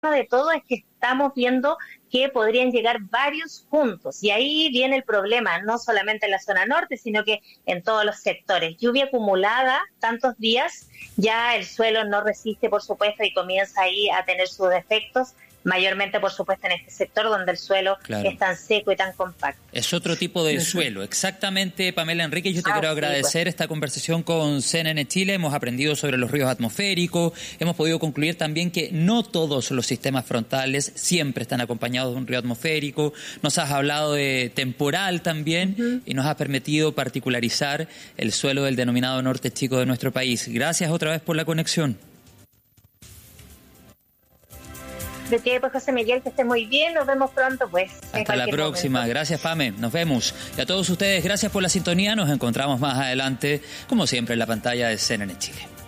de todo es que estamos viendo que podrían llegar varios juntos y ahí viene el problema, no solamente en la zona norte, sino que en todos los sectores. Lluvia acumulada tantos días, ya el suelo no resiste, por supuesto, y comienza ahí a tener sus defectos, mayormente, por supuesto, en este sector donde el suelo es tan seco y tan compacto. Es otro tipo de suelo. Exactamente, Pamela Enríquez, yo te quiero agradecer esta conversación con CNN Chile. Hemos aprendido sobre los ríos atmosféricos, hemos podido concluir también que no todos los sistemas frontales siempre están acompañados de un río atmosférico. Nos has hablado de temporal también y nos has permitido particularizar el suelo del denominado norte chico de nuestro país. Gracias otra vez por la conexión. De que, pues, José Miguel, que esté muy bien, nos vemos pronto, pues. Hasta la próxima, momento. Gracias, Pame, nos vemos. Y a todos ustedes, gracias por la sintonía, nos encontramos más adelante, como siempre, en la pantalla de CNN Chile.